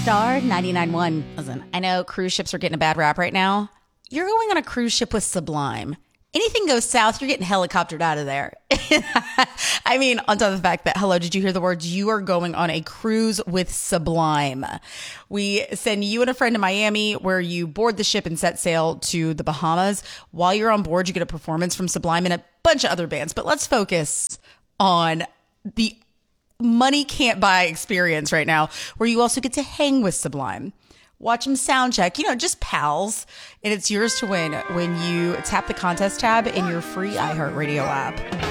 Star 99.1. Listen, I know cruise ships are getting a bad rap right now. You're going on a cruise ship with Sublime. Anything goes south, you're getting helicoptered out of there. I mean, on top of the fact that, hello, did you hear the words? You are going on a cruise with Sublime. We send you and a friend to Miami where you board the ship and set sail to the Bahamas. While you're on board, you get a performance from Sublime and a bunch of other bands. But let's focus on the money can't buy experience right now, where you also get to hang with Sublime. Watch them sound check, just pals. And it's yours to win when you tap the contest tab in your free iHeartRadio app.